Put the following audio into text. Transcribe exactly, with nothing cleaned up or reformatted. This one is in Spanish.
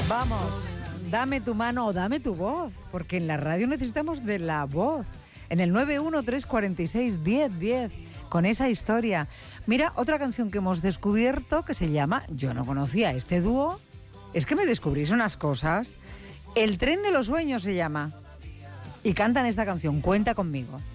Vamos, dame tu mano o dame tu voz, porque en la radio necesitamos de la voz. En el nueve uno tres cuatro seis, uno cero uno cero, con esa historia. Mira, otra canción que hemos descubierto que se llama, yo no conocía este dúo, es que me descubrís unas cosas. El tren de los sueños se llama. Y cantan esta canción, Cuenta conmigo.